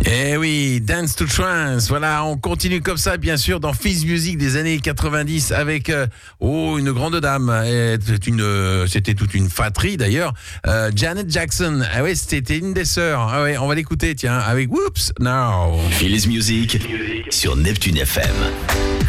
Eh oui, Dance to Trance. Voilà, on continue comme ça, bien sûr, dans Fizz Music des années 90 avec une grande dame. C'était toute une fratrie d'ailleurs. Janet Jackson. Ah ouais, c'était une des sœurs. Ah ouais, on va l'écouter, tiens, avec Whoops Now. Fizz Music sur Neptune FM.